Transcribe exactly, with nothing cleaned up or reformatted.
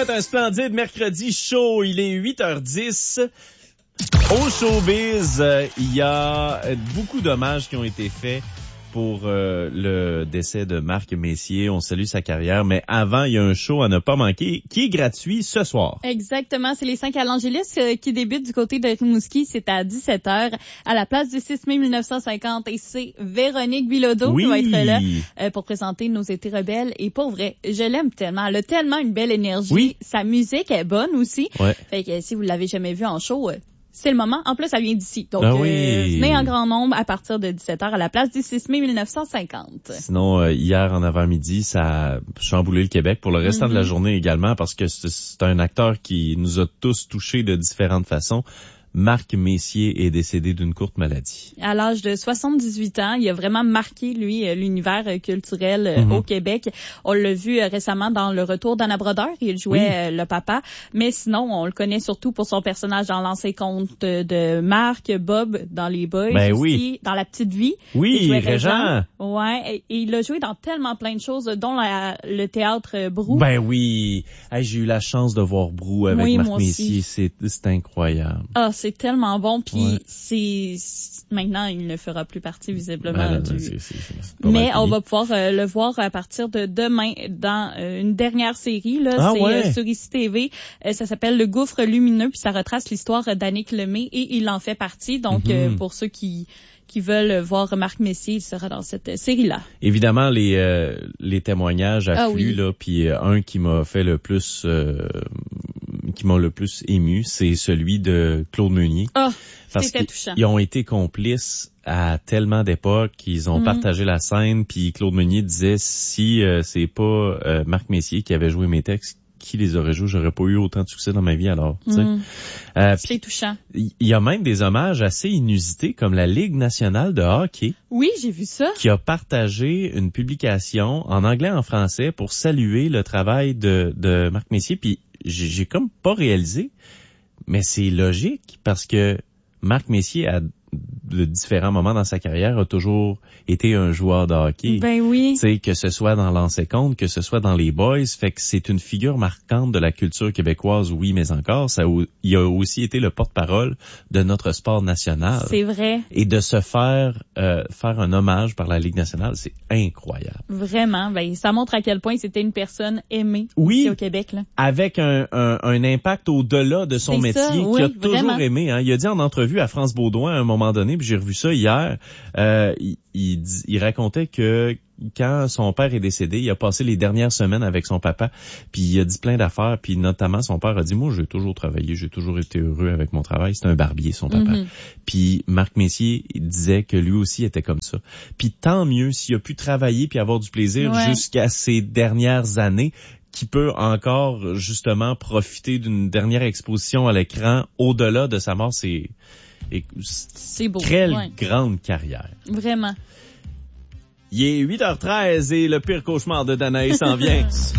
souhaite un splendide mercredi chaud. Il est huit heures dix. Au showbiz, euh, il y a beaucoup d'hommages qui ont été faits pour euh, le décès de Marc Messier. On salue sa carrière, mais avant, il y a un show à ne pas manquer qui est gratuit ce soir. Exactement, c'est les cinq à l'Angélus euh, qui débute du côté de Rimouski. C'est à dix-sept heures à la place du six mai mille neuf cent cinquante et c'est Véronique Bilodeau oui. qui va être là euh, pour présenter Nos étés rebelles. Et pour vrai, je l'aime tellement. Elle a tellement une belle énergie. Oui. Sa musique est bonne aussi. Ouais. Fait que si vous l'avez jamais vue en show... Euh, c'est le moment. En plus, ça vient d'ici. Donc, ah oui. euh, venez en grand nombre à partir de dix-sept heures à la place du six mai mille neuf cent cinquante. Sinon, euh, hier en avant-midi, ça a chamboulé le Québec pour le restant mm-hmm. de la journée également parce que c'est, c'est un acteur qui nous a tous touchés de différentes façons. Marc Messier est décédé d'une courte maladie. À l'âge de soixante-dix-huit ans, il a vraiment marqué, lui, l'univers culturel mm-hmm. au Québec. On l'a vu récemment dans Le Retour d'Anna Brodeur. Il jouait oui. le papa. Mais sinon, on le connaît surtout pour son personnage dans L'ancien conte de Marc, Bob dans Les Boys. Ben aussi, oui. Dans La Petite Vie. Oui, Régent. Ouais, et, et il a joué dans tellement plein de choses, dont la, le théâtre Brou. Ben oui. Hey, j'ai eu la chance de voir Brou avec oui, Marc Messier. C'est, c'est incroyable. Ah, c'est tellement bon, puis ouais. c'est maintenant il ne fera plus partie visiblement ben, du. C'est, c'est, c'est Mais on va pouvoir euh, le voir à partir de demain dans euh, une dernière série là, ah, c'est ouais. euh, sur Ici T V. Euh, ça s'appelle Le Gouffre lumineux, puis ça retrace l'histoire d'Annick Lemay et il en fait partie. Donc mm-hmm. euh, pour ceux qui qui veulent voir Marc Messier, il sera dans cette série-là. Évidemment, les euh, les témoignages affluent, ah, oui. là, puis euh, un qui m'a fait le plus, euh, qui m'a le plus ému, c'est celui de Claude Meunier. Ah, oh, parce c'était touchant. Ils ont été complices à tellement d'époques, ils ont mm-hmm. partagé la scène, puis Claude Meunier disait si euh, c'est pas euh, Marc Messier qui avait joué mes textes, qui les aurait joués, j'aurais pas eu autant de succès dans ma vie alors. Mm. Euh, c'est touchant. Il y a même des hommages assez inusités comme la Ligue nationale de hockey. Oui, j'ai vu ça. Qui a partagé une publication en anglais et en français pour saluer le travail de, de Marc Messier. Puis j'ai, j'ai comme pas réalisé, mais c'est logique parce que Marc Messier a de différents moments dans sa carrière, a toujours été un joueur de hockey. Ben oui. Tu sais, que ce soit dans L'ancien conte, que ce soit dans Les Boys, fait que c'est une figure marquante de la culture québécoise, oui, mais encore, ça, il a aussi été le porte-parole de notre sport national. C'est vrai. Et de se faire, euh, faire un hommage par la Ligue nationale, c'est incroyable. Vraiment, ben, ça montre à quel point c'était une personne aimée oui, ici au Québec, là. Avec un, un, un impact au-delà de son c'est métier, ça, qu'il oui, a vraiment. toujours aimé, hein. Il a dit en entrevue à France Baudouin à un moment donné, puis j'ai revu ça hier, euh, il, il, il racontait que quand son père est décédé, il a passé les dernières semaines avec son papa, puis il a dit plein d'affaires, puis notamment son père a dit « Moi, j'ai toujours travaillé, j'ai toujours été heureux avec mon travail. » C'est un barbier, son papa. Mm-hmm. Puis Marc Messier disait que lui aussi était comme ça. Puis tant mieux s'il a pu travailler puis avoir du plaisir ouais. jusqu'à ses dernières années, qui peut encore justement profiter d'une dernière exposition à l'écran au-delà de sa mort. C'est... Et c'est beau. Quelle ouais. grande carrière. Vraiment. Il est huit heures treize et le pire cauchemar de Danae s'en vient.